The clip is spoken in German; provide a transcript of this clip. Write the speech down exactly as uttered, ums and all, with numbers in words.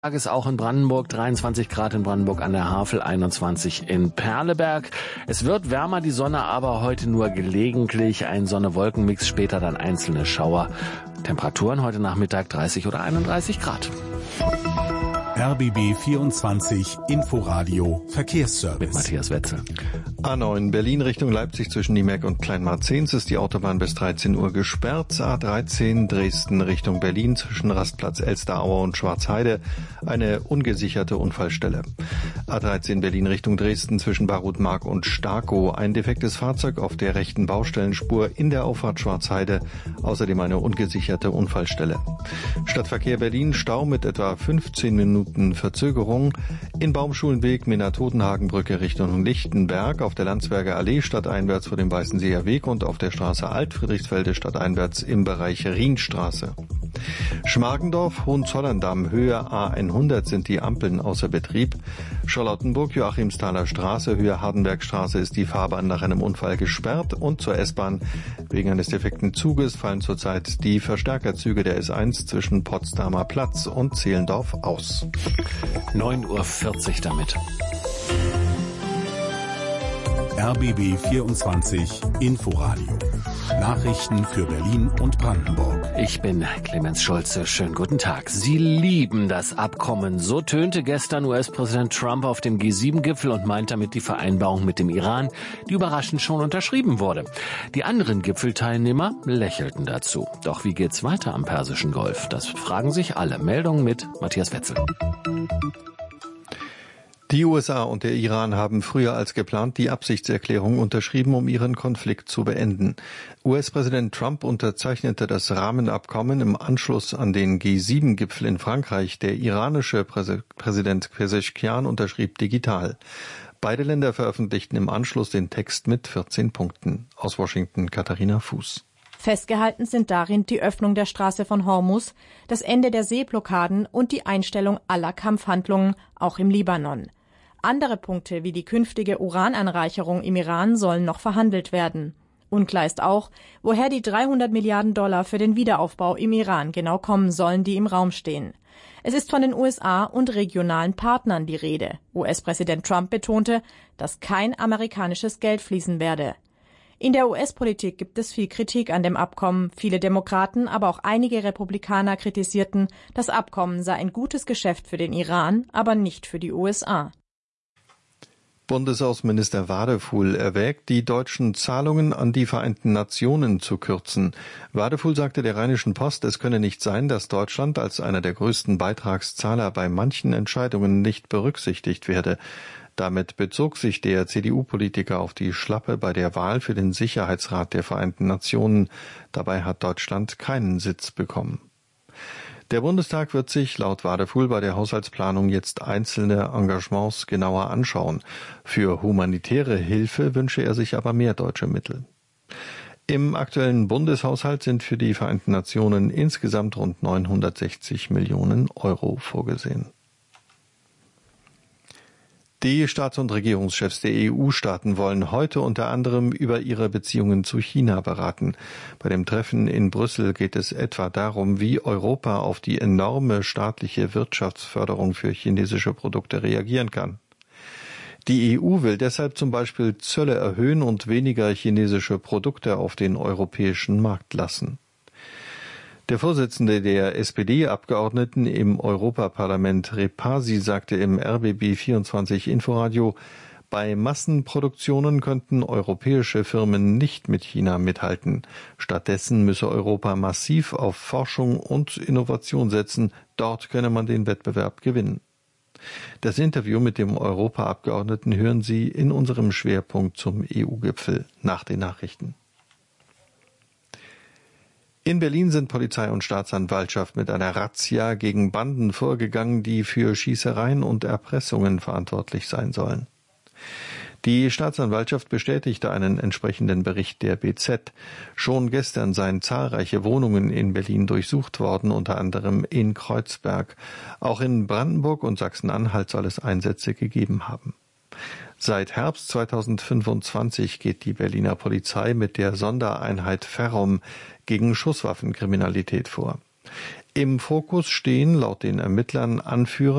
Tages auch in Brandenburg, dreiundzwanzig Grad in Brandenburg an der Havel, einundzwanzig in Perleberg. Es wird wärmer, die Sonne aber heute nur gelegentlich, ein Sonne-Wolken-Mix, später dann einzelne Schauer. Temperaturen heute Nachmittag dreißig oder einunddreißig Grad. R B B vierundzwanzig Inforadio Verkehrsservice. Mit Matthias Wetzel. A neun Berlin Richtung Leipzig zwischen Niemerk und Kleinmarzens ist die Autobahn bis dreizehn Uhr gesperrt. A dreizehn Dresden Richtung Berlin zwischen Rastplatz Elsteraue und Schwarzheide eine ungesicherte Unfallstelle. A dreizehn Berlin Richtung Dresden zwischen Barutmark und Starkow ein defektes Fahrzeug auf der rechten Baustellenspur in der Auffahrt Schwarzheide. Außerdem eine ungesicherte Unfallstelle. Stadtverkehr Berlin Stau mit etwa fünfzehn Minuten Verzögerung. In Baumschulenweg Minna-Totenhagenbrücke Richtung Lichtenberg, auf der Landsberger Allee stadteinwärts vor dem Weißenseer Weg und auf der Straße Alt-Friedrichsfelde stadteinwärts im Bereich Rienstraße. Schmargendorf, Hohenzollern-Damm, Höhe A hundert sind die Ampeln außer Betrieb. Charlottenburg, Joachimsthaler Straße, Höhe Hardenbergstraße ist die Fahrbahn nach einem Unfall gesperrt und zur S-Bahn. Wegen eines defekten Zuges fallen zurzeit die Verstärkerzüge der S eins zwischen Potsdamer Platz und Zehlendorf aus. neun Uhr vierzig damit. R B B vierundzwanzig Inforadio. Nachrichten für Berlin und Brandenburg. Ich bin Clemens Schulze. Schönen guten Tag. Sie lieben das Abkommen. So tönte gestern U S-Präsident Trump auf dem G sieben Gipfel und meint damit die Vereinbarung mit dem Iran, die überraschend schon unterschrieben wurde. Die anderen Gipfelteilnehmer lächelten dazu. Doch wie geht's weiter am Persischen Golf? Das fragen sich alle. Meldungen mit Matthias Wetzel. Die U S A und der Iran haben früher als geplant die Absichtserklärung unterschrieben, um ihren Konflikt zu beenden. U S-Präsident Trump unterzeichnete das Rahmenabkommen im Anschluss an den G sieben Gipfel in Frankreich. Der iranische Präse- Präsident Pezeshkian unterschrieb digital. Beide Länder veröffentlichten im Anschluss den Text mit vierzehn Punkten. Aus Washington Katharina Fuß. Festgehalten sind darin die Öffnung der Straße von Hormuz, das Ende der Seeblockaden und die Einstellung aller Kampfhandlungen, auch im Libanon. Andere Punkte wie die künftige Urananreicherung im Iran sollen noch verhandelt werden. Unklar ist auch, woher die dreihundert Milliarden Dollar für den Wiederaufbau im Iran genau kommen sollen, die im Raum stehen. Es ist von den U S A und regionalen Partnern die Rede. U S-Präsident Trump betonte, dass kein amerikanisches Geld fließen werde. In der U S-Politik gibt es viel Kritik an dem Abkommen. Viele Demokraten, aber auch einige Republikaner kritisierten, das Abkommen sei ein gutes Geschäft für den Iran, aber nicht für die U S A. Bundesaußenminister Wadefuhl erwägt, die deutschen Zahlungen an die Vereinten Nationen zu kürzen. Wadefuhl sagte der Rheinischen Post, es könne nicht sein, dass Deutschland als einer der größten Beitragszahler bei manchen Entscheidungen nicht berücksichtigt werde. Damit bezog sich der C D U-Politiker auf die Schlappe bei der Wahl für den Sicherheitsrat der Vereinten Nationen. Dabei hat Deutschland keinen Sitz bekommen. Der Bundestag wird sich laut Wadefuhl bei der Haushaltsplanung jetzt einzelne Engagements genauer anschauen. Für humanitäre Hilfe wünsche er sich aber mehr deutsche Mittel. Im aktuellen Bundeshaushalt sind für die Vereinten Nationen insgesamt rund neunhundertsechzig Millionen Euro vorgesehen. Die Staats- und Regierungschefs der E U-Staaten wollen heute unter anderem über ihre Beziehungen zu China beraten. Bei dem Treffen in Brüssel geht es etwa darum, wie Europa auf die enorme staatliche Wirtschaftsförderung für chinesische Produkte reagieren kann. Die E U will deshalb zum Beispiel Zölle erhöhen und weniger chinesische Produkte auf den europäischen Markt lassen. Der Vorsitzende der S P D-Abgeordneten im Europaparlament Repasi sagte im R B B vierundzwanzig Inforadio, bei Massenproduktionen könnten europäische Firmen nicht mit China mithalten. Stattdessen müsse Europa massiv auf Forschung und Innovation setzen. Dort könne man den Wettbewerb gewinnen. Das Interview mit dem Europaabgeordneten hören Sie in unserem Schwerpunkt zum E U-Gipfel nach den Nachrichten. In Berlin sind Polizei und Staatsanwaltschaft mit einer Razzia gegen Banden vorgegangen, die für Schießereien und Erpressungen verantwortlich sein sollen. Die Staatsanwaltschaft bestätigte einen entsprechenden Bericht der B Z. Schon gestern seien zahlreiche Wohnungen in Berlin durchsucht worden, unter anderem in Kreuzberg. Auch in Brandenburg und Sachsen-Anhalt soll es Einsätze gegeben haben. Seit Herbst zweitausendfünfundzwanzig geht die Berliner Polizei mit der Sondereinheit Ferrum gegen Schusswaffenkriminalität vor. Im Fokus stehen laut den Ermittlern Anführer